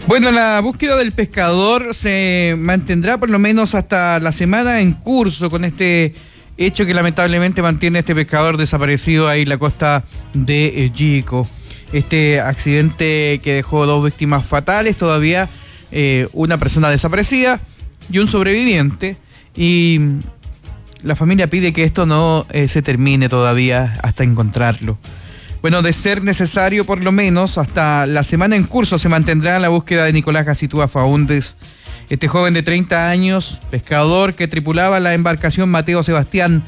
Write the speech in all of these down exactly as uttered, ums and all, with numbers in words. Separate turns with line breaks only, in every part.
Bueno, la búsqueda del pescador se mantendrá por lo menos hasta la semana en curso con este hecho que lamentablemente mantiene este pescador desaparecido ahí en la costa de Yico. Este accidente que dejó dos víctimas fatales, todavía eh, una persona desaparecida y un sobreviviente, y la familia pide que esto no eh, se termine todavía hasta encontrarlo. Bueno, de ser necesario, por lo menos hasta la semana en curso se mantendrá la búsqueda de Nicolás Gacitúa Faúndez, este joven de treinta años, pescador que tripulaba la embarcación Mateo Sebastián,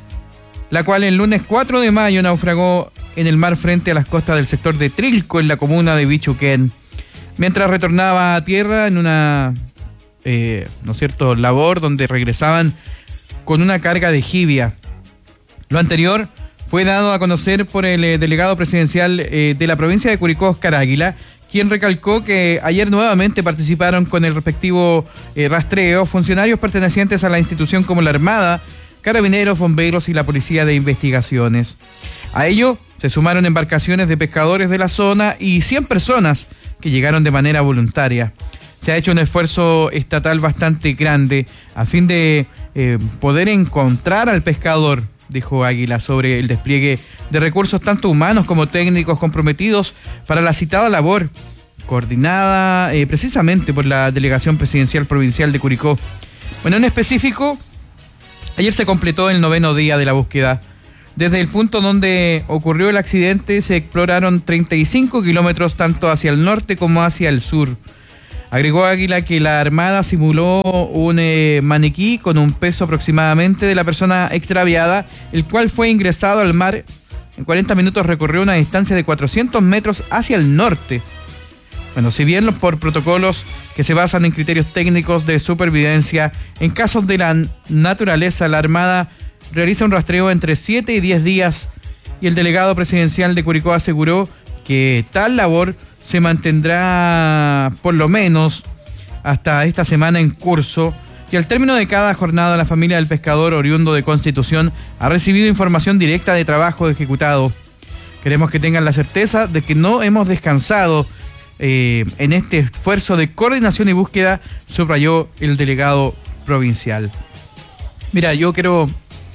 la cual el lunes cuatro de mayo naufragó en el mar frente a las costas del sector de Trilco, en la comuna de Bichuquén, mientras retornaba a tierra en una, eh, ¿no es cierto?, labor donde regresaban con una carga de jibia. Lo anterior fue dado a conocer por el eh, delegado presidencial eh, de la provincia de Curicó, Oscar Águila, quien recalcó que ayer nuevamente participaron con el respectivo eh, rastreo funcionarios pertenecientes a la institución como la Armada, Carabineros, Bomberos y la Policía de Investigaciones. A ello se sumaron embarcaciones de pescadores de la zona y cien personas que llegaron de manera voluntaria. Se ha hecho un esfuerzo estatal bastante grande a fin de eh, poder encontrar al pescador, dijo Águila, sobre el despliegue de recursos tanto humanos como técnicos comprometidos para la citada labor, coordinada eh, precisamente por la Delegación Presidencial Provincial de Curicó. Bueno, en específico, ayer se completó el noveno día de la búsqueda. Desde el punto donde ocurrió el accidente se exploraron treinta y cinco kilómetros tanto hacia el norte como hacia el sur. Agregó Águila que la Armada simuló un eh, maniquí con un peso aproximadamente de la persona extraviada, el cual fue ingresado al mar. En cuarenta minutos recorrió una distancia de cuatrocientos metros hacia el norte. Bueno, si bien los por protocolos que se basan en criterios técnicos de supervivencia, en casos de la naturaleza, la Armada realiza un rastreo entre siete y diez días, y el delegado presidencial de Curicó aseguró que tal labor se mantendrá por lo menos hasta esta semana en curso, y al término de cada jornada la familia del pescador oriundo de Constitución ha recibido información directa de trabajo ejecutado. Queremos que tengan la certeza de que no hemos descansado eh, en este esfuerzo de coordinación y búsqueda, subrayó el delegado provincial. Mira, yo quiero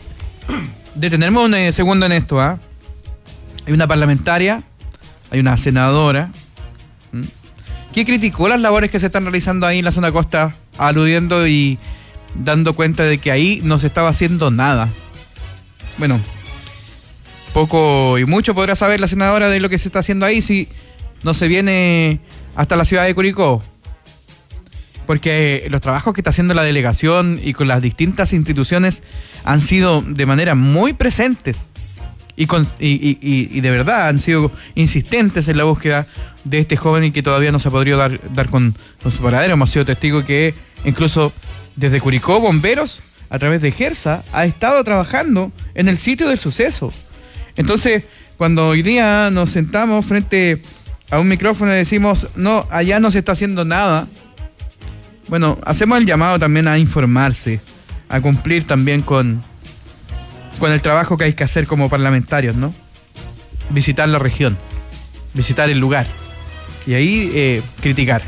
detenerme un eh, segundo en esto. ¿eh? Hay una parlamentaria, hay una senadora, ¿Mm? que criticó las labores que se están realizando ahí en la zona costa, aludiendo y dando cuenta de que ahí no se estaba haciendo nada. Bueno, poco y mucho podrá saber la senadora de lo que se está haciendo ahí si no se viene hasta la ciudad de Curicó. Porque los trabajos que está haciendo la delegación y con las distintas instituciones han sido de manera muy presentes. Y, con, y, y, y de verdad han sido insistentes en la búsqueda de este joven y que todavía no se ha podido dar, dar con, con su paradero. Hemos sido testigos que incluso desde Curicó, Bomberos, a través de Gersa, ha estado trabajando en el sitio del suceso. Entonces, cuando hoy día nos sentamos frente a un micrófono y decimos, no, allá no se está haciendo nada, bueno, hacemos el llamado también a informarse, a cumplir también con... con el trabajo que hay que hacer como parlamentarios, ¿no? Visitar la región, visitar el lugar y ahí eh, criticar.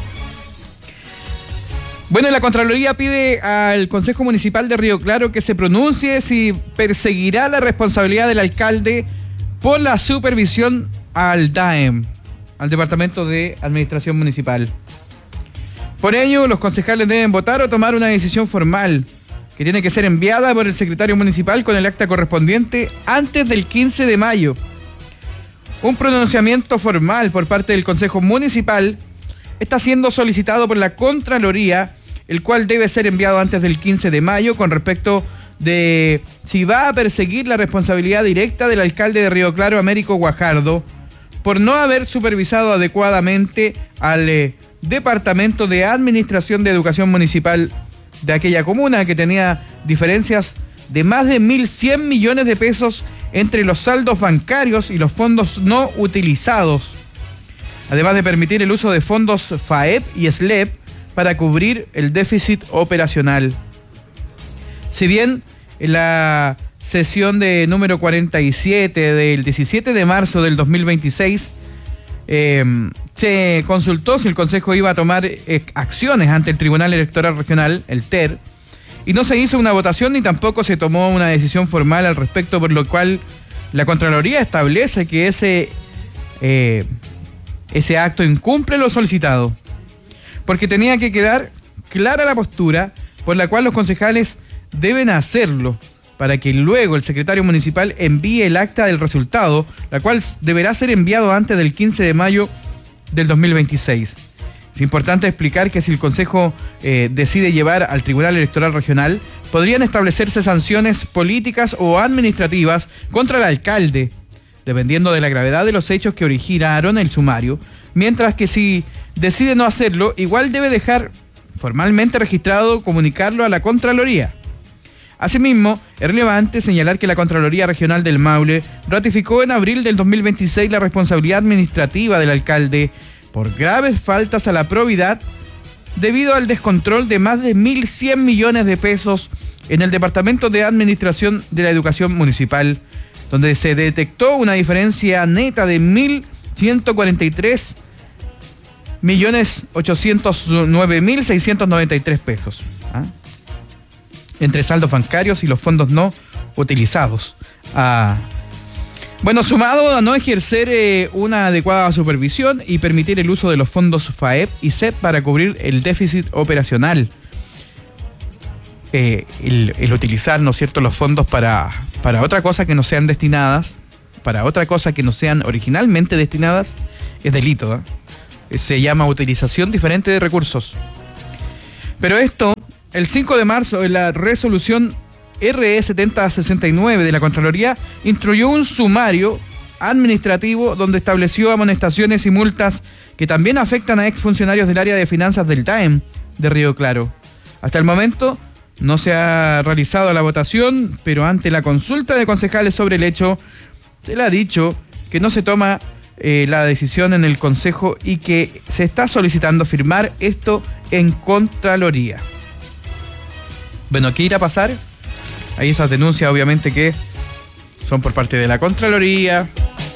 Bueno, la Contraloría pide al Consejo Municipal de Río Claro que se pronuncie si perseguirá la responsabilidad del alcalde por la supervisión al D A E M, al Departamento de Administración Municipal. Por ello, los concejales deben votar o tomar una decisión formal que tiene que ser enviada por el secretario municipal con el acta correspondiente antes del quince de mayo. Un pronunciamiento formal por parte del Consejo Municipal está siendo solicitado por la Contraloría, el cual debe ser enviado antes del quince de mayo con respecto de si va a perseguir la responsabilidad directa del alcalde de Río Claro, Américo Guajardo, por no haber supervisado adecuadamente al eh, Departamento de Administración de Educación Municipal de aquella comuna, que tenía diferencias de más de mil cien millones de pesos entre los saldos bancarios y los fondos no utilizados, además de permitir el uso de fondos FAEP y S L E P para cubrir el déficit operacional. Si bien en la sesión de número cuarenta y siete del diecisiete de marzo del dos mil veintiséis, eh, Se consultó si el Consejo iba a tomar eh, acciones ante el Tribunal Electoral Regional, el T E R, y no se hizo una votación ni tampoco se tomó una decisión formal al respecto, por lo cual la Contraloría establece que ese, eh, ese acto incumple lo solicitado, porque tenía que quedar clara la postura por la cual los concejales deben hacerlo, para que luego el secretario municipal envíe el acta del resultado, la cual deberá ser enviado antes del quince de mayo del dos mil veintiséis. Es importante explicar que si el Consejo eh, decide llevar al Tribunal Electoral Regional, podrían establecerse sanciones políticas o administrativas contra el alcalde, dependiendo de la gravedad de los hechos que originaron el sumario, mientras que si decide no hacerlo, igual debe dejar formalmente registrado, comunicarlo a la Contraloría. Asimismo, es relevante señalar que la Contraloría Regional del Maule ratificó en abril del dos mil veintiséis la responsabilidad administrativa del alcalde por graves faltas a la probidad debido al descontrol de más de mil cien millones de pesos en el Departamento de Administración de la Educación Municipal, donde se detectó una diferencia neta de mil ciento cuarenta y tres millones ochocientos nueve mil seiscientos noventa y tres pesos, ¿ah? entre saldos bancarios y los fondos no utilizados. Ah, bueno, sumado a no ejercer eh, una adecuada supervisión y permitir el uso de los fondos F A E P y C E P para cubrir el déficit operacional. Eh, el, el utilizar, ¿no es cierto?, los fondos para, para otra cosa que no sean destinadas, para otra cosa que no sean originalmente destinadas, es delito, ¿eh? Se llama utilización diferente de recursos. Pero esto, el cinco de marzo, en la resolución R E setenta sesenta y nueve de la Contraloría, instruyó un sumario administrativo donde estableció amonestaciones y multas que también afectan a exfuncionarios del área de finanzas del D A E M de Río Claro. Hasta el momento no se ha realizado la votación, pero ante la consulta de concejales sobre el hecho, se le ha dicho que no se toma eh, la decisión en el Consejo y que se está solicitando firmar esto en Contraloría. Bueno, ¿qué irá a pasar? Hay esas denuncias, obviamente, que son por parte de la Contraloría.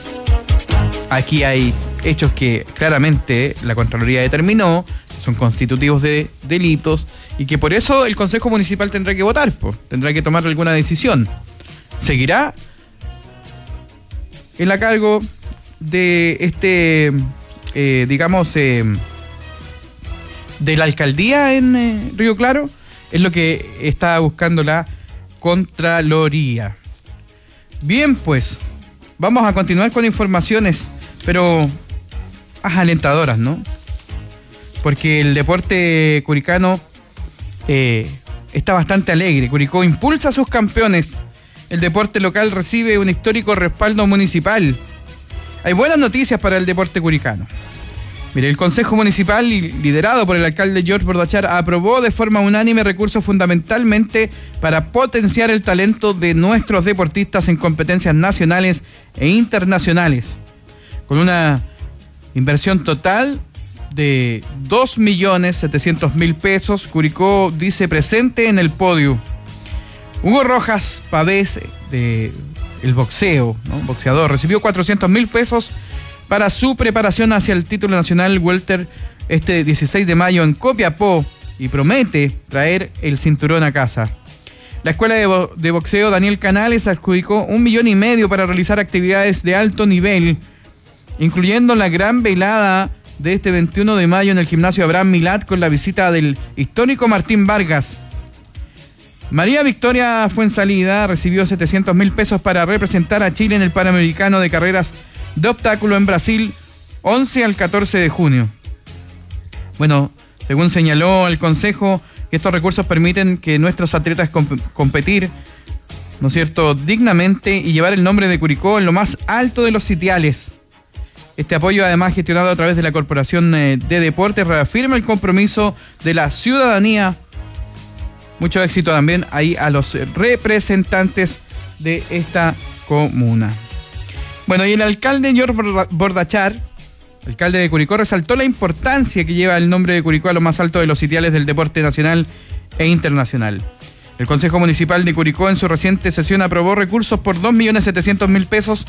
Aquí hay hechos que claramente la Contraloría determinó, son constitutivos de delitos, y que por eso el Consejo Municipal tendrá que votar, pues, tendrá que tomar alguna decisión. ¿Seguirá en la cargo de este, eh, digamos, eh, de la alcaldía en eh, Río Claro? Es lo que está buscando la Contraloría. Bien, pues, vamos a continuar con informaciones, pero más alentadoras, ¿no? Porque el deporte curicano eh, está bastante alegre. Curicó impulsa a sus campeones. El deporte local recibe un histórico respaldo municipal. Hay buenas noticias para el deporte curicano. Mire, el Consejo Municipal, liderado por el alcalde George Bordachar, aprobó de forma unánime recursos fundamentalmente para potenciar el talento de nuestros deportistas en competencias nacionales e internacionales. Con una inversión total de dos millones setecientos mil pesos, Curicó dice presente en el podio. Hugo Rojas Pavés, de el boxeo, ¿no? boxeador, recibió cuatrocientos mil pesos para su preparación hacia el título nacional welter este dieciséis de mayo en Copiapó y promete traer el cinturón a casa. La escuela de, bo- de boxeo Daniel Canales adjudicó un millón y medio para realizar actividades de alto nivel, incluyendo la gran velada de este veintiuno de mayo en el gimnasio Abraham Milat con la visita del histórico Martín Vargas. María Victoria Fuensalida recibió setecientos mil pesos para representar a Chile en el Panamericano de Carreras de Obstáculo en Brasil, once al catorce de junio. Bueno, según señaló el Consejo, que estos recursos permiten que nuestros atletas comp- competir, ¿no es cierto?, dignamente y llevar el nombre de Curicó en lo más alto de los sitiales. Este apoyo, además gestionado a través de la Corporación de Deportes, reafirma el compromiso de la ciudadanía. Mucho éxito también ahí a los representantes de esta comuna. Bueno, y el alcalde George Bordachar, alcalde de Curicó, resaltó la importancia que lleva el nombre de Curicó a lo más alto de los sitiales del deporte nacional e internacional. El Consejo Municipal de Curicó en su reciente sesión aprobó recursos por dos millones setecientos mil pesos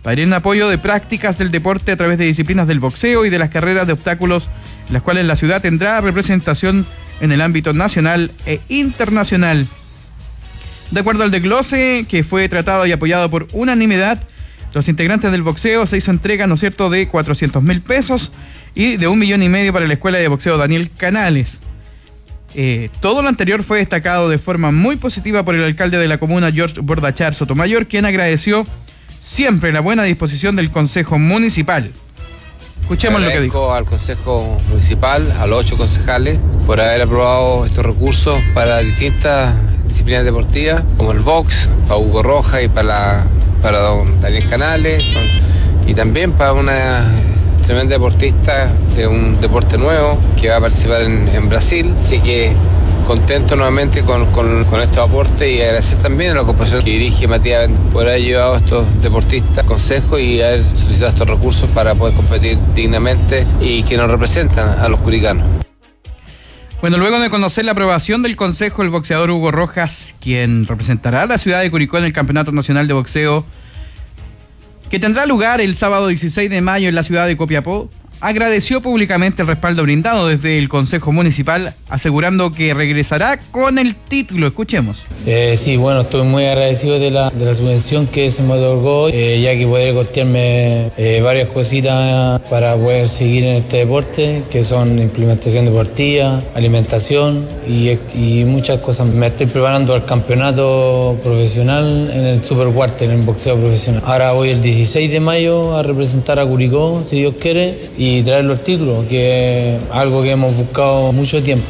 para ir en apoyo de prácticas del deporte a través de disciplinas del boxeo y de las carreras de obstáculos, en las cuales la ciudad tendrá representación en el ámbito nacional e internacional. De acuerdo al desglose, que fue tratado y apoyado por unanimidad, los integrantes del boxeo se hizo entrega, ¿no es cierto?, de cuatrocientos mil pesos y de un millón y medio para la Escuela de Boxeo Daniel Canales. Eh, todo lo anterior fue destacado de forma muy positiva por el alcalde de la comuna, George Bordachar Sotomayor, quien agradeció siempre la buena disposición del Consejo Municipal. Escuchemos lo que dijo.
Al Consejo Municipal, a los ocho concejales, por haber aprobado estos recursos para distintas disciplinas deportivas, como el box, para Hugo Rojas y para, la, para don Daniel Canales, y también para una tremenda deportista de un deporte nuevo que va a participar en, en Brasil. Así que contento nuevamente con, con, con estos aportes y agradecer también a la composición que dirige Matías por haber llevado a estos deportistas al consejo y haber solicitado estos recursos para poder competir dignamente y que nos representan a los curicanos.
Bueno, luego de conocer la aprobación del Consejo, el boxeador Hugo Rojas, quien representará a la ciudad de Curicó en el Campeonato Nacional de Boxeo, que tendrá lugar el sábado dieciséis de mayo en la ciudad de Copiapó, agradeció públicamente el respaldo brindado desde el Consejo Municipal, asegurando que regresará con el título. Escuchemos.
Eh, sí, bueno, estoy muy agradecido de la, de la subvención que se me otorgó, eh, ya que poder costearme eh, varias cositas para poder seguir en este deporte, que son implementación deportiva, alimentación y, y muchas cosas. Me estoy preparando al campeonato profesional en el Super Welter, en el boxeo profesional. Ahora voy el dieciséis de mayo a representar a Curicó, si Dios quiere, y traer los títulos, que es algo que hemos buscado mucho tiempo.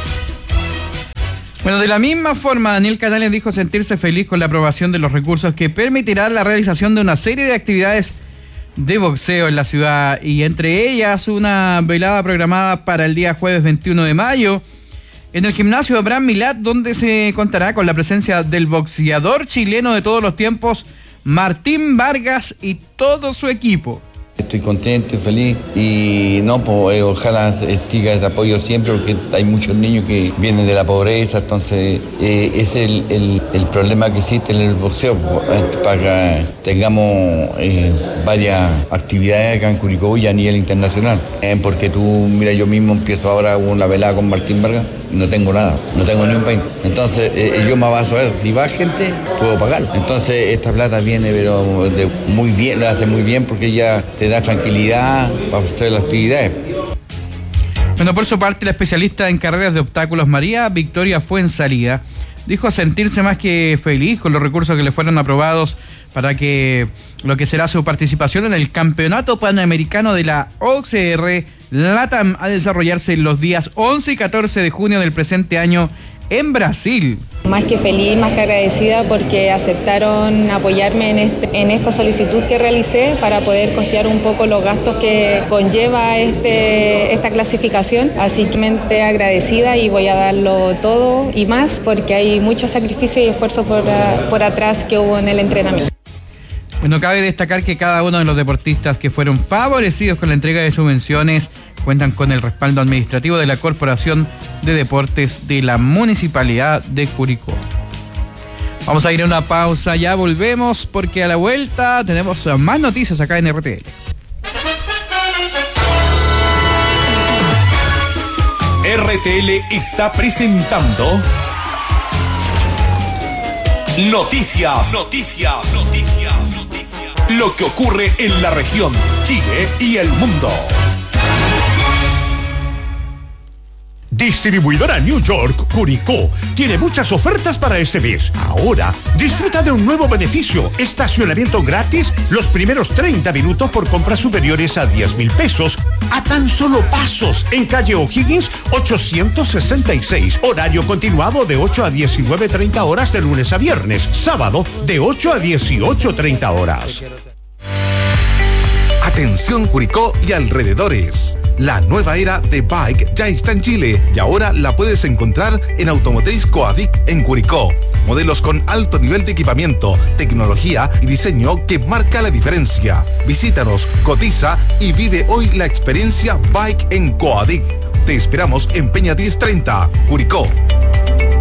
Bueno, de la misma forma, Daniel Canales dijo sentirse feliz con la aprobación de los recursos que permitirán la realización de una serie de actividades de boxeo en la ciudad, y entre ellas una velada programada para el día jueves veintiuno de mayo en el gimnasio Abraham Milat, donde se contará con la presencia del boxeador chileno de todos los tiempos, Martín Vargas, y todo su equipo.
Estoy contento y feliz y no, pues, eh, ojalá siga ese apoyo siempre, porque hay muchos niños que vienen de la pobreza, entonces eh, ese es el, el, el problema que existe en el boxeo, para que tengamos eh, varias actividades acá en Curicó y a nivel internacional, eh, porque tú, mira, yo mismo empiezo ahora una velada con Martín Vargas, no tengo nada, no tengo ni un veinte. Entonces eh, yo me baso a eso, si va gente, puedo pagar. Entonces esta plata viene pero de muy bien, lo hace muy bien porque ya te da tranquilidad para hacer las actividades.
Bueno, por su parte, la especialista en carreras de obstáculos María Victoria Fuenzalía dijo sentirse más que feliz con los recursos que le fueron aprobados para que lo que será su participación en el Campeonato Panamericano de la O C R LATAM a desarrollarse en los días once y catorce de junio del presente año en Brasil.
Más que feliz, más que agradecida porque aceptaron apoyarme en, este, en esta solicitud que realicé para poder costear un poco los gastos que conlleva este, esta clasificación. Así que mente agradecida y voy a darlo todo y más porque hay mucho sacrificio y esfuerzo por, por atrás que hubo en el entrenamiento.
Bueno, cabe destacar que cada uno de los deportistas que fueron favorecidos con la entrega de subvenciones cuentan con el respaldo administrativo de la Corporación de Deportes de la Municipalidad de Curicó. Vamos a ir a una pausa, ya volvemos porque a la vuelta tenemos más noticias acá en R T L.
R T L está presentando Noticias, noticias, noticias, noticias. Lo que ocurre en la región, Chile y el mundo. Distribuidora New York Curicó tiene muchas ofertas para este mes. Ahora, disfruta de un nuevo beneficio: estacionamiento gratis los primeros treinta minutos por compras superiores a diez mil pesos, a tan solo pasos, en calle O'Higgins ochocientos sesenta y seis. Horario continuado de ocho a diecinueve treinta horas de lunes a viernes. Sábado de ocho a dieciocho treinta horas. Atención Curicó y alrededores. La nueva era de Bike ya está en Chile y ahora la puedes encontrar en Automotriz Coadic en Curicó. Modelos con alto nivel de equipamiento, tecnología y diseño que marca la diferencia. Visítanos, cotiza y vive hoy la experiencia Bike en Coadic. Te esperamos en Peña diez treinta, Curicó.